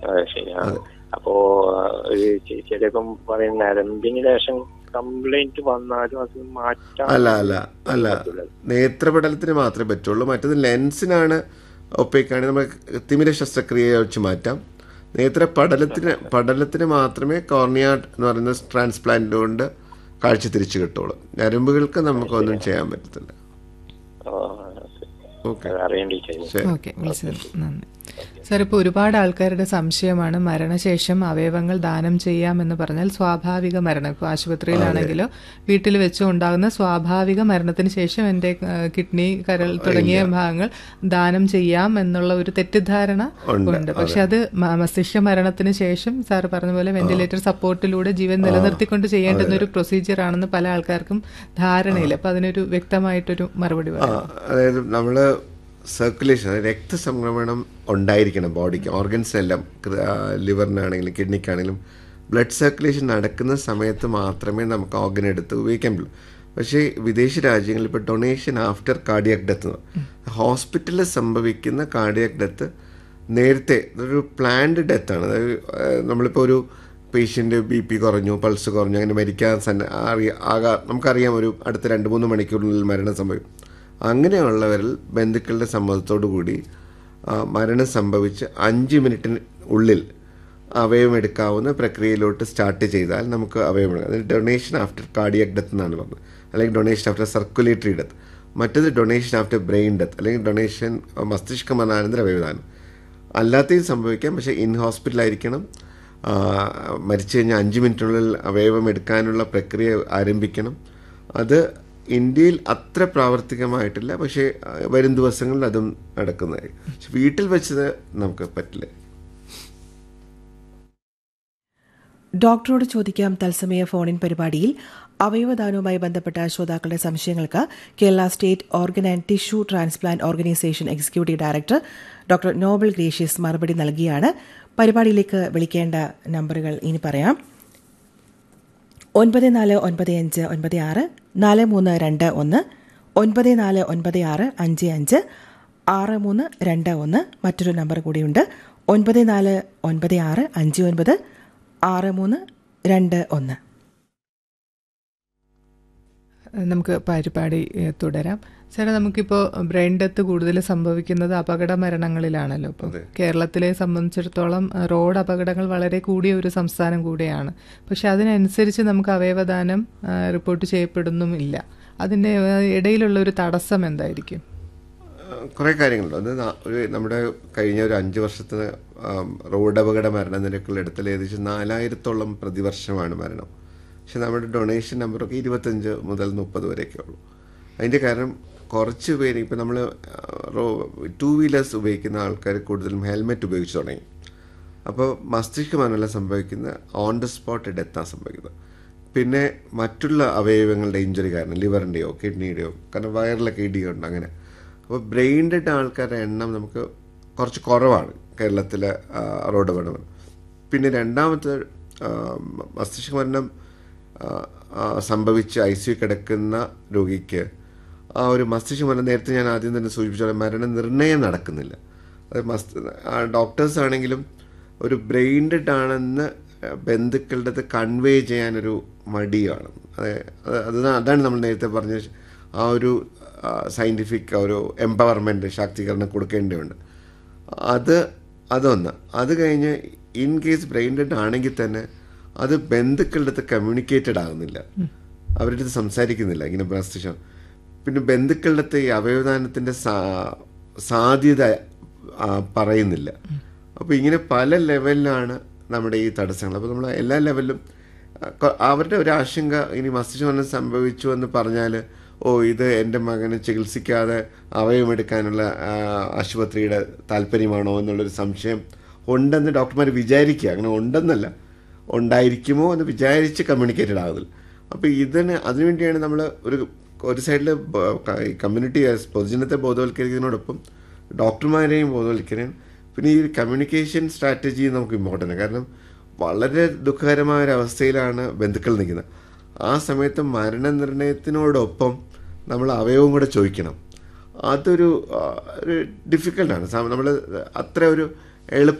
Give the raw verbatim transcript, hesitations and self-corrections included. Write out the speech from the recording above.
അത് ശരി. ആ. അപ്പോ ഒരു ചേച്ചിയുടെ ഇപ്പം പറയുന്ന നരമ്പിന് ലേശം കംപ്ലൈന്റ് വന്നാലും അത് മാറ്റാൻ അല്ല അല്ല അല്ല പറ്റൂല. നേത്രപടലത്തിന് മാത്രമേ പറ്റുള്ളൂ. മറ്റത് ലെൻസിനാണ് ഒപ്പേക്കാണെങ്കിൽ നമുക്ക് തിമിര ശസ്ത്രക്രിയ വെച്ച് മാറ്റാം. നേത്ര പടലത്തിന് പടലത്തിന് മാത്രമേ കോർണിയ എന്ന് പറയുന്ന ട്രാൻസ്പ്ലാന്റ് കൊണ്ട് കാഴ്ച തിരിച്ചു കിട്ടുള്ളൂ. ഞരമ്പുകൾക്ക് നമുക്കൊന്നും ചെയ്യാൻ പറ്റത്തില്ല. ഓക്കെ, അറിയേണ്ടി ശരി. ഓക്കെ, വിളിച്ചത് നന്ദി. സാർ, ഇപ്പോൾ ഒരുപാട് ആൾക്കാരുടെ സംശയമാണ് മരണശേഷം അവയവങ്ങൾ ദാനം ചെയ്യാമെന്ന് പറഞ്ഞാൽ സ്വാഭാവിക മരണം, ഇപ്പോൾ ആശുപത്രിയിലാണെങ്കിലോ വീട്ടിൽ വെച്ചോ ഉണ്ടാകുന്ന സ്വാഭാവിക മരണത്തിന് ശേഷം എൻ്റെ കിഡ്നി, കരൾ തുടങ്ങിയ ഭാഗങ്ങൾ ദാനം ചെയ്യാം എന്നുള്ള ഒരു തെറ്റിദ്ധാരണ ഉണ്ട്. പക്ഷെ അത് മസ്തിഷ്ക മരണത്തിന് ശേഷം സാർ പറഞ്ഞ പോലെ വെന്റിലേറ്റർ സപ്പോർട്ടിലൂടെ ജീവൻ നിലനിർത്തിക്കൊണ്ട് ചെയ്യേണ്ടുന്ന ഒരു പ്രൊസീജിയർ ആണെന്ന് പല ആൾക്കാർക്കും ധാരണയില്ല. അപ്പം അതിനൊരു വ്യക്തമായിട്ടൊരു മറുപടി പറയാം. അതായത് നമ്മൾ സർക്കുലേഷൻ, രക്തസംക്രമണം ഉണ്ടായിരിക്കണം ബോഡിക്ക്, ഓർഗൻസിനെല്ലാം, ലിവറിനാണെങ്കിലും കിഡ്നിക്കാണെങ്കിലും ബ്ലഡ് സർക്കുലേഷൻ നടക്കുന്ന സമയത്ത് മാത്രമേ നമുക്ക് ഓർഗൻ എടുത്ത് ഉപയോഗിക്കാൻ പറ്റൂ. പക്ഷേ വിദേശ രാജ്യങ്ങളിൽ ഇപ്പോൾ ഡൊണേഷൻ ആഫ്റ്റർ കാർഡിയാക് ഡെത്ത്, ഹോസ്പിറ്റലിൽ സംഭവിക്കുന്ന കാർഡിയാക് ഡെത്ത് നേരത്തെ ഒരു പ്ലാൻഡ് ഡെത്താണ്. അതായത് നമ്മളിപ്പോൾ ഒരു പേഷ്യൻ്റ് ബി പി കുറഞ്ഞു, പൾസ് കുറഞ്ഞു, അങ്ങനെ മരിക്കാൻ സന്ന അറിയാം ആകാ നമുക്കറിയാം ഒരു അടുത്ത രണ്ട് മൂന്ന് മണിക്കൂറിനുള്ളിൽ മരണം സംഭവിക്കും. അങ്ങനെയുള്ളവരിൽ ബന്ധുക്കളുടെ സമ്മതത്തോടു കൂടി മരണം സംഭവിച്ച് അഞ്ച് മിനിറ്റിന് ഉള്ളിൽ അവയവമെടുക്കാവുന്ന പ്രക്രിയയിലോട്ട് സ്റ്റാർട്ട് ചെയ്താൽ നമുക്ക് അവയവമെടുക്കാം. അതായത് ഡൊണേഷൻ ആഫ്റ്റർ കാർഡിയാക് ഡെത്ത് എന്നാണ് പറഞ്ഞത്, അല്ലെങ്കിൽ ഡൊണേഷൻ ആഫ്റ്റർ സർക്കുലേറ്ററി ഡെത്ത്. മറ്റത് ഡൊണേഷൻ ആഫ്റ്റർ ബ്രെയിൻ ഡെത്ത്, അല്ലെങ്കിൽ ഡൊണേഷൻ മസ്തിഷ്ക മരണാനന്തര അവയവദാനം. അല്ലാത്തതും സംഭവിക്കാം, പക്ഷേ ഇൻ ഹോസ്പിറ്റലായിരിക്കണം. മരിച്ചു കഴിഞ്ഞാൽ അഞ്ച് മിനിറ്റിനുള്ളിൽ അവയവം എടുക്കാനുള്ള പ്രക്രിയ ആരംഭിക്കണം. അത് ഇന്ത്യയിൽ അത്ര പ്രാവർത്തികമായിട്ടില്ല, പക്ഷേ വരും ദിവസങ്ങളിൽ അതും നടക്കുന്നതായി. പക്ഷെ വീട്ടിൽ വെച്ചത് നമുക്ക് പറ്റില്ല. ഡോക്ടറോട് ചോദിക്കാം തത്സമയ ഫോണിൻ പരിപാടിയിൽ അവയവദാനവുമായി ബന്ധപ്പെട്ട ശ്രോതാക്കളുടെ സംശയങ്ങൾക്ക് Kerala state organ and tissue transplant organisation executive director doctor Nobel gracious മറുപടി നൽകിയാണ്. പരിപാടിയിലേക്ക് വിളിക്കേണ്ട നമ്പറുകൾ ഇനി പറയാം. ഒൻപത് നാല് ഒൻപത് അഞ്ച് ഒൻപത് ആറ് നാല് മൂന്ന് രണ്ട് ഒന്ന്, ഒൻപത് നാല് ഒൻപത് ആറ് അഞ്ച് അഞ്ച് ആറ് മൂന്ന് രണ്ട് ഒന്ന്. മറ്റൊരു നമ്പർ കൂടിയുണ്ട്, ഒൻപത് നാല് ഒൻപത് ആറ് അഞ്ച് ഒൻപത് ആറ് മൂന്ന് രണ്ട് ഒന്ന്. നമുക്ക് പരിപാടി തുടരാം. സാറേ, നമുക്കിപ്പോൾ ബ്രെയിൻ ഡെത്ത് കൂടുതൽ സംഭവിക്കുന്നത് അപകട മരണങ്ങളിലാണല്ലോ. ഇപ്പോൾ കേരളത്തിലെ സംബന്ധിച്ചിടത്തോളം റോഡ് അപകടങ്ങൾ വളരെ കൂടിയ ഒരു സംസ്ഥാനം കൂടിയാണ്. പക്ഷെ അതിനനുസരിച്ച് നമുക്ക് അവയവദാനം റിപ്പോർട്ട് ചെയ്യപ്പെടുന്നുമില്ല. അതിൻ്റെ ഇടയിലുള്ള ഒരു തടസ്സം എന്തായിരിക്കും? കുറേ കാര്യങ്ങളുണ്ട്. അത് ഒരു നമ്മുടെ കഴിഞ്ഞ ഒരു അഞ്ച് വർഷത്തെ റോഡ് അപകട മരണ നിരക്കുകൾ എടുത്താൽ ഏകദേശം നാലായിരത്തോളം പ്രതിവർഷമാണ് മരണം. പക്ഷെ നമ്മുടെ ഡൊണേഷൻ നമ്പറൊക്കെ ഇരുപത്തഞ്ച് മുതൽ മുപ്പത് വരെയൊക്കെ ഉള്ളൂ. അതിൻ്റെ കാരണം കുറച്ച് പേര് ഇപ്പോൾ നമ്മൾ ടൂ വീലേഴ്സ് ഉപയോഗിക്കുന്ന ആൾക്കാർ കൂടുതലും ഹെൽമെറ്റ് ഉപയോഗിച്ച് തുടങ്ങി. അപ്പോൾ മസ്തിഷ്ക മരണമല്ല സംഭവിക്കുന്ന ഓൺ ദ സ്പോട്ട് ഡെത്താണ് സംഭവിക്കുന്നത്. പിന്നെ മറ്റുള്ള അവയവങ്ങളുടെ ഇഞ്ചുറി കാരണം, ലിവറിൻ്റെയോ കിഡ്നിയുടെയോ, കാരണം വയറിലൊക്കെ ഇടിയുണ്ട് അങ്ങനെ. അപ്പോൾ ബ്രെയിൻ ഡെഡ് ആൾക്കാരുടെ എണ്ണം നമുക്ക് കുറച്ച് കുറവാണ് കേരളത്തിലെ റോഡ് അപകടം. പിന്നെ രണ്ടാമത്തെ മസ്തിഷ്ക മരണം സംഭവിച്ച് ഐ സി യു കിടക്കുന്ന രോഗിക്ക് ആ ഒരു മസ്തിഷ്ക മരണം, നേരത്തെ ഞാൻ ആദ്യം തന്നെ സൂചിപ്പിച്ചോളാം, മരണനിർണ്ണയം നടക്കുന്നില്ല. അത് മസ്തി ഡോക്ടേഴ്സ് ആണെങ്കിലും ഒരു ബ്രെയിൻ ഡെഡ് ആണെന്ന് ബന്ധുക്കളുടെ അടുത്ത് കൺവേ ചെയ്യാനൊരു മടിയാണ്. അത് അത് അതാണ് നമ്മൾ നേരത്തെ പറഞ്ഞ ആ ഒരു സയൻറ്റിഫിക് ഒരു എംപവർമെൻറ്റ്, ശാക്തീകരണം കൊടുക്കേണ്ടതുണ്ട്. അത് അതൊന്ന്. അത് കഴിഞ്ഞ് ഇൻ കേസ് ബ്രെയിൻ ഡെഡ് ആണെങ്കിൽ തന്നെ അത് ബന്ധുക്കളുടെ അടുത്ത് കമ്മ്യൂണിക്കേറ്റഡ് ആകുന്നില്ല, അവരുടെ അടുത്ത് സംസാരിക്കുന്നില്ല ഇങ്ങനെ മസ്തിഷ്കം. പിന്നെ ബന്ധുക്കളുടെ അടുത്ത് ഈ അവയവദാനത്തിൻ്റെ സാധ്യത പറയുന്നില്ല. അപ്പോൾ ഇങ്ങനെ പല ലെവലിലാണ് നമ്മുടെ ഈ തടസ്സങ്ങൾ. അപ്പോൾ നമ്മൾ എല്ലാ ലെവലിലും അവരുടെ ഒരു ആശങ്ക, ഇനി മസ്തിഷ്ക മരണം സംഭവിച്ചു എന്ന് പറഞ്ഞാൽ ഓ ഇത് എൻ്റെ മകനെ ചികിത്സിക്കാതെ അവയവമെടുക്കാനുള്ള ആശുപത്രിയുടെ താല്പര്യമാണോ എന്നുള്ളൊരു സംശയം ഉണ്ടെന്ന് ഡോക്ടർമാർ വിചാരിക്കുക. അങ്ങനെ ഉണ്ടെന്നല്ല, ഉണ്ടായിരിക്കുമോ എന്ന് വിചാരിച്ച് കമ്മ്യൂണിക്കേറ്റഡ് ആകുന്നില്ല. അപ്പോൾ ഇതിന് അതിനുവേണ്ടിയാണ് നമ്മൾ ഒരു ഒരു സൈഡിൽ കമ്മ്യൂണിറ്റി പൊതുജനത്തെ ബോധവൽക്കരിക്കുന്നതിനോടൊപ്പം ഡോക്ടർമാരെയും ബോധവൽക്കരിക്കാൻ. പിന്നെ ഈ കമ്മ്യൂണിക്കേഷൻ സ്ട്രാറ്റജി നമുക്ക് ഇമ്പോർട്ടൻ്റ്. കാരണം വളരെ ദുഃഖകരമായ ഒരവസ്ഥയിലാണ് ബന്ധുക്കൾ നിൽക്കുന്നത്. ആ സമയത്ത് മരണനിർണ്ണയത്തിനോടൊപ്പം നമ്മൾ അവയവം കൂടെ ചോദിക്കണം. അതൊരു ഒരു ഡിഫിക്കൽട്ടാണ്. നമ്മൾ അത്ര ഒരു എളുപ്പ